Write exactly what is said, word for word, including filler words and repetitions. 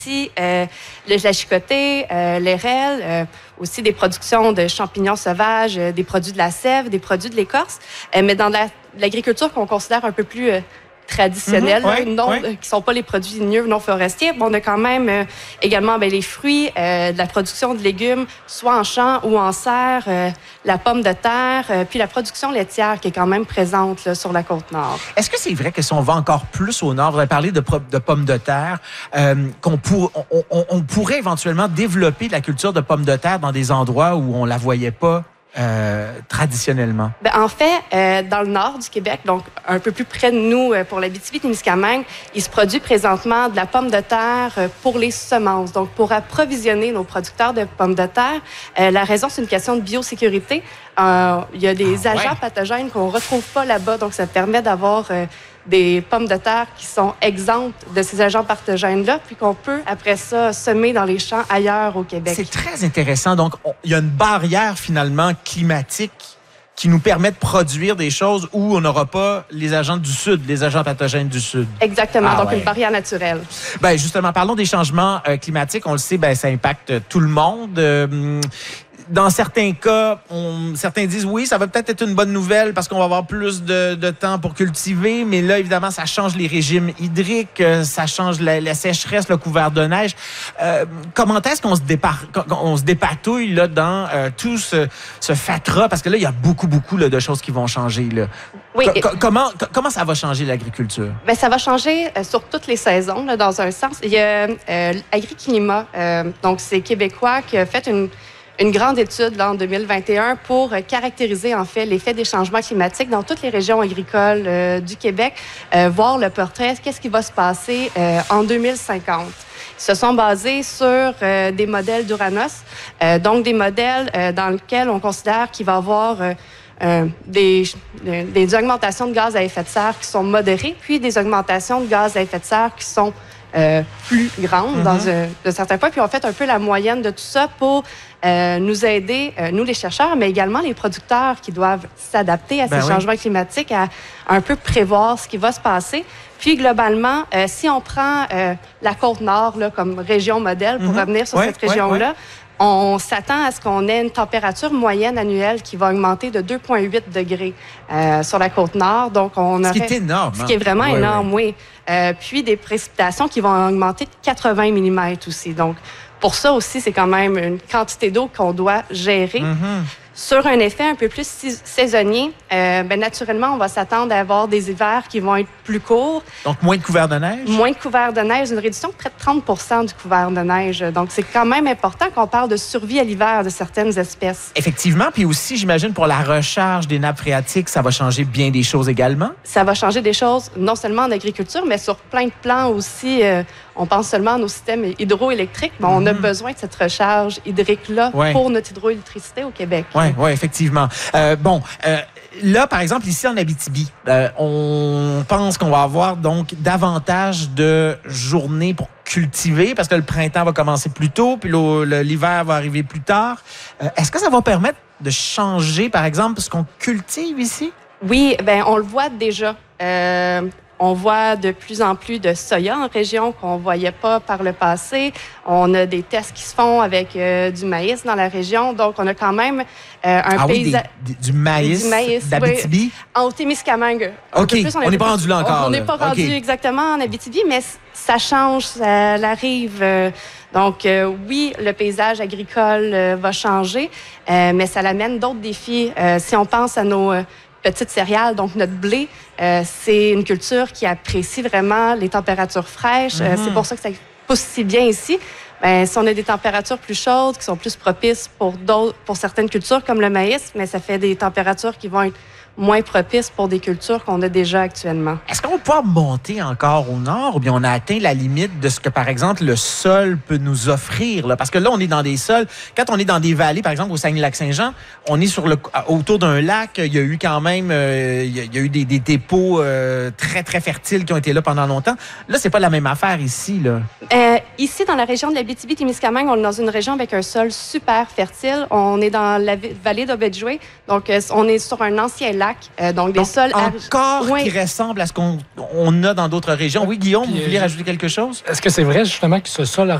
Euh, le chicoté, euh, l'érel, euh, aussi des productions de champignons sauvages, euh, des produits de la sève, des produits de l'écorce, euh, mais dans la, l'agriculture qu'on considère un peu plus euh, traditionnelle, mm-hmm, ouais, non, ouais. euh, qui ne sont pas les produits ligneux non forestiers. Bon, on a quand même euh, également ben, les fruits, euh, de la production de légumes, soit en champ ou en serre, euh, la pomme de terre, euh, puis la production laitière qui est quand même présente là, sur la Côte-Nord. Est-ce que c'est vrai que si on va encore plus au nord, vous avez parlé de, de pommes de terre, euh, qu'on pour, on, on, on pourrait éventuellement développer la culture de pommes de terre dans des endroits où on la voyait pas euh, traditionnellement? Ben, en fait, euh, dans le nord du Québec, donc un peu plus près de nous, euh, pour l'Abitibi-Témiscamingue, il se produit présentement de la pomme de terre euh, pour les semences, donc pour approvisionner nos producteurs de pommes de terre. Euh, la raison, c'est une question de biosécurité. Euh, il y a des ah, agents ouais. pathogènes qu'on ne retrouve pas là-bas, donc ça permet d'avoir euh, des pommes de terre qui sont exemptes de ces agents pathogènes-là, puis qu'on peut, après ça, semer dans les champs ailleurs au Québec. C'est très intéressant. Donc, il y a une barrière, finalement, climatique qui nous permet de produire des choses où on n'aura pas les agents du Sud, les agents pathogènes du Sud. Exactement, ah, donc ouais. une barrière naturelle. Ben justement, parlons des changements euh, climatiques. On le sait, ben ça impacte tout le monde. Euh, Dans certains cas, on, certains disent oui, ça va peut-être être une bonne nouvelle parce qu'on va avoir plus de, de temps pour cultiver, mais là, évidemment, ça change les régimes hydriques, ça change la, la sécheresse, le couvert de neige. Euh, comment est-ce qu'on se, dépar, on se dépatouille là, dans euh, tout ce, ce fatras? Parce que là, il y a beaucoup, beaucoup là, de choses qui vont changer. Là. Oui. Co- comment, comment ça va changer l'agriculture? Bien, ça va changer euh, sur toutes les saisons, là, dans un sens. Il y a euh, Agriclimat, euh, donc c'est québécois, qui a fait une une grande étude là, en deux mille vingt et un pour euh, caractériser en fait l'effet des changements climatiques dans toutes les régions agricoles euh, du Québec, euh, voir le portrait, qu'est-ce qui va se passer euh, en deux mille cinquante. Ils se sont basés sur euh, des modèles d'Uranos, euh, donc des modèles euh, dans lesquels on considère qu'il va y avoir euh, euh, des, des augmentations de gaz à effet de serre qui sont modérées, puis des augmentations de gaz à effet de serre qui sont Euh, plus grande mm-hmm. dans un, de certains points. Puis on fait un peu la moyenne de tout ça pour euh, nous aider, euh, nous les chercheurs, mais également les producteurs qui doivent s'adapter à ces ben changements oui. climatiques, à, à un peu prévoir ce qui va se passer. Puis globalement, euh, si on prend euh, la Côte-Nord là, comme région modèle, pour mm-hmm. revenir sur ouais, cette région-là, ouais, ouais. on s'attend à ce qu'on ait une température moyenne annuelle qui va augmenter de deux virgule huit degrés euh, sur la Côte-Nord. Donc, on aurait, ce qui est énorme. Ce qui est vraiment ouais, énorme, ouais. oui. Euh, puis des précipitations qui vont augmenter de quatre-vingts millimètres aussi. Donc, pour ça aussi, c'est quand même une quantité d'eau qu'on doit gérer. Mm-hmm. Sur un effet un peu plus saisonnier, euh, ben, naturellement, on va s'attendre à avoir des hivers qui vont être plus courts. Donc, moins de couvert de neige? Moins de couvert de neige, une réduction de près de trente pour cent du couvert de neige. Donc, c'est quand même important qu'on parle de survie à l'hiver de certaines espèces. Effectivement, puis aussi, j'imagine, pour la recharge des nappes phréatiques, ça va changer bien des choses également? Ça va changer des choses, non seulement en agriculture, mais sur plein de plans aussi. Euh, on pense seulement à nos systèmes hydroélectriques, mais mm-hmm. on a besoin de cette recharge hydrique-là ouais. pour notre hydroélectricité au Québec. Oui, ouais, effectivement. Euh, bon, euh, là, par exemple, ici en Abitibi, euh, on pense qu'on va avoir donc davantage de journées pour cultiver parce que le printemps va commencer plus tôt, puis le, le, l'hiver va arriver plus tard. Euh, est-ce que ça va permettre de changer, par exemple, ce qu'on cultive ici? Oui, bien, on le voit déjà. Euh, On voit de plus en plus de soya en région qu'on ne voyait pas par le passé. On a des tests qui se font avec euh, du maïs dans la région. Donc, on a quand même euh, un ah paysage... Oui, du maïs, du maïs d'Abitibi? Oui. En Témiscamingue. OK, plus, on n'est pas rendu là encore. On n'est pas rendu okay. exactement en Abitibi, mais ça change, ça arrive. Euh, donc, euh, oui, le paysage agricole euh, va changer, euh, mais ça amène d'autres défis. Euh, si on pense à nos... Euh, petites céréales, donc notre blé, euh, c'est une culture qui apprécie vraiment les températures fraîches. Mm-hmm. Euh, c'est pour ça que ça pousse si bien ici. Ben, si on a des températures plus chaudes, qui sont plus propices pour d'autres, pour certaines cultures comme le maïs, mais ça fait des températures qui vont être moins propices pour des cultures qu'on a déjà actuellement. Est-ce qu'on va pouvoir monter encore au nord ou bien on a atteint la limite de ce que, par exemple, le sol peut nous offrir? Là? Parce que là, on est dans des sols... Quand on est dans des vallées, par exemple, au Saguenay-Lac-Saint-Jean, on est sur le, autour d'un lac. Il y a eu quand même... Euh, il, y a, il y a eu des, des dépôts euh, très, très fertiles qui ont été là pendant longtemps. Là, c'est pas la même affaire ici, là. Euh, ici, dans la région de l'Abitibi-Témiscamingue, on est dans une région avec un sol super fertile. On est dans la vallée d'Obedjoué. Donc, on est sur un ancien lac lac, euh, donc des Donc, sols... encore oui. qui ressemble à ce qu'on on a dans d'autres régions. Oui, Guillaume, Puis, vous vouliez euh, rajouter quelque chose? Est-ce que c'est vrai, justement, que ce sol